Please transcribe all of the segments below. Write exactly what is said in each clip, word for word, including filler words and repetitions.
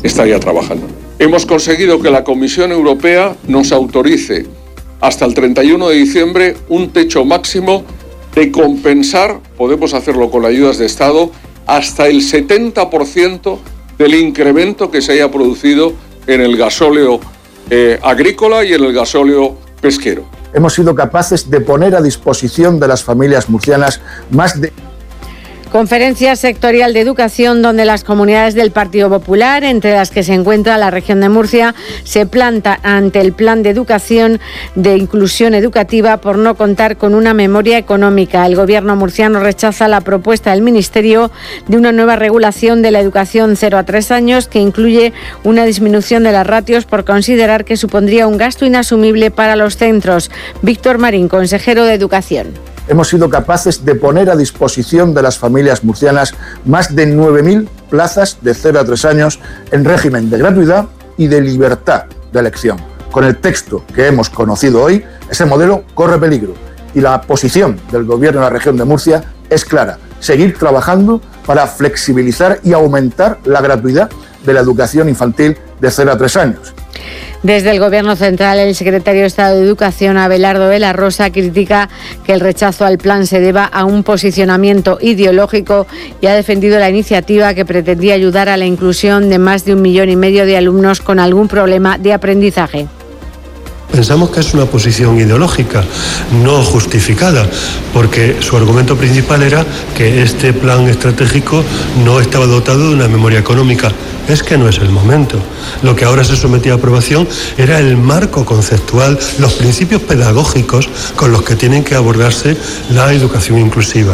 está ya trabajando. Hemos conseguido que la Comisión Europea nos autorice hasta el treinta y uno de diciembre un techo máximo de compensar, podemos hacerlo con ayudas de Estado, hasta el setenta por ciento del incremento que se haya producido en el gasóleo eh, agrícola y en el gasóleo pesquero. Hemos sido capaces de poner a disposición de las familias murcianas más de... Conferencia sectorial de educación donde las comunidades del Partido Popular, entre las que se encuentra la región de Murcia, se planta ante el plan de educación de inclusión educativa por no contar con una memoria económica. El gobierno murciano rechaza la propuesta del Ministerio de una nueva regulación de la educación cero a tres años que incluye una disminución de las ratios por considerar que supondría un gasto inasumible para los centros. Víctor Marín, consejero de Educación. Hemos sido capaces de poner a disposición de las familias murcianas más de nueve mil plazas de cero a tres años en régimen de gratuidad y de libertad de elección. Con el texto que hemos conocido hoy, ese modelo corre peligro y la posición del Gobierno de la región de Murcia es clara: seguir trabajando para flexibilizar y aumentar la gratuidad de la educación infantil de cero a tres años. Desde el Gobierno central, el secretario de Estado de Educación, Abelardo de la Rosa, critica que el rechazo al plan se deba a un posicionamiento ideológico y ha defendido la iniciativa que pretendía ayudar a la inclusión de más de un millón y medio de alumnos con algún problema de aprendizaje. Pensamos que es una posición ideológica, no justificada, porque su argumento principal era que este plan estratégico no estaba dotado de una memoria económica. Es que no es el momento. Lo que ahora se sometía a aprobación era el marco conceptual, los principios pedagógicos con los que tienen que abordarse la educación inclusiva.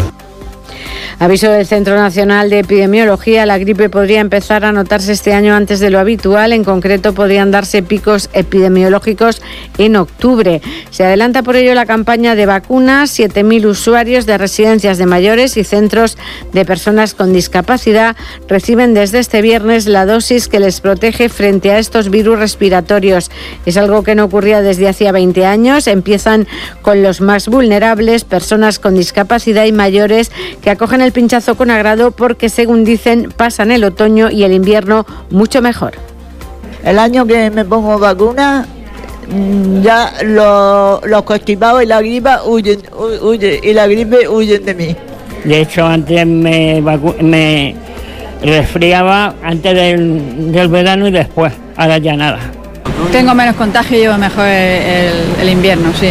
Aviso del Centro Nacional de Epidemiología: la gripe podría empezar a notarse este año antes de lo habitual. En concreto, podrían darse picos epidemiológicos en octubre. Se adelanta por ello la campaña de vacunas. siete mil usuarios de residencias de mayores y centros de personas con discapacidad reciben desde este viernes la dosis que les protege frente a estos virus respiratorios. Es algo que no ocurría desde hacía veinte años. Empiezan con los más vulnerables, personas con discapacidad y mayores, que acogen el el pinchazo con agrado porque, según dicen, pasan el otoño y el invierno mucho mejor. El año que me pongo vacuna, ya los, los constipados y la gripe huyen, huyen, y la gripe huyen de mí. De hecho, antes me, vacu- me resfriaba antes del, del verano y después, ahora ya nada. Tengo menos contagio y llevo mejor el, el invierno, sí.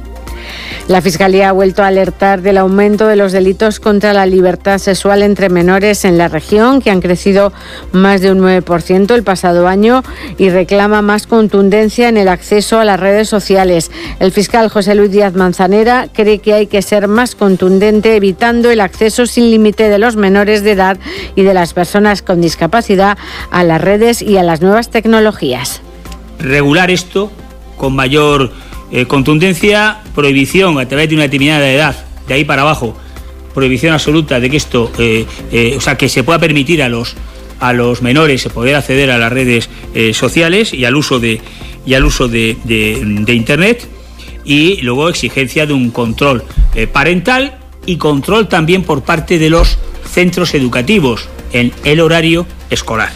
La Fiscalía ha vuelto a alertar del aumento de los delitos contra la libertad sexual entre menores en la región, que han crecido más de un nueve por ciento el pasado año, y reclama más contundencia en el acceso a las redes sociales. El fiscal José Luis Díaz Manzanera cree que hay que ser más contundente, evitando el acceso sin límite de los menores de edad y de las personas con discapacidad a las redes y a las nuevas tecnologías. Regular esto con mayor Eh, contundencia, prohibición a través de una determinada edad, de ahí para abajo, prohibición absoluta de que esto, eh, eh, o sea, que se pueda permitir a los a los menores poder acceder a las redes eh, sociales y al uso de y al uso de, de, de internet, y luego exigencia de un control eh, parental y control también por parte de los centros educativos en el horario escolar.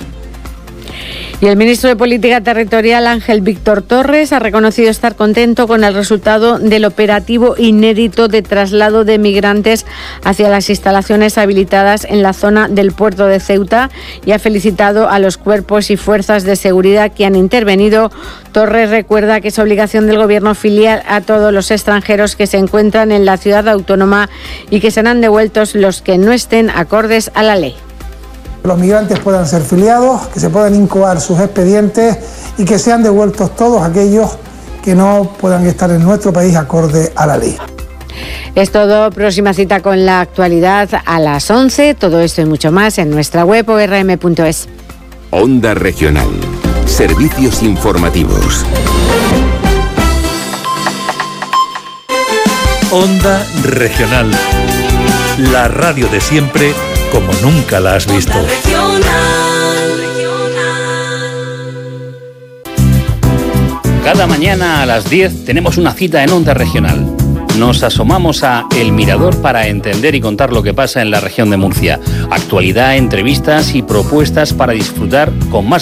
Y el ministro de Política Territorial, Ángel Víctor Torres, ha reconocido estar contento con el resultado del operativo inédito de traslado de migrantes hacia las instalaciones habilitadas en la zona del puerto de Ceuta, y ha felicitado a los cuerpos y fuerzas de seguridad que han intervenido. Torres recuerda que es obligación del Gobierno filiar a todos los extranjeros que se encuentran en la ciudad autónoma y que serán devueltos los que no estén acordes a la ley. Los migrantes puedan ser filiados, que se puedan incoar sus expedientes y que sean devueltos todos aquellos que no puedan estar en nuestro país acorde a la ley. Es todo. Próxima cita con la actualidad a las once. Todo esto y mucho más en nuestra web o r m punto es. Onda Regional. Servicios informativos. Onda Regional. La radio de siempre, como nunca la has visto. Cada mañana a las diez tenemos una cita en Onda Regional. Nos asomamos a El Mirador para entender y contar lo que pasa en la región de Murcia. Actualidad, entrevistas y propuestas para disfrutar con más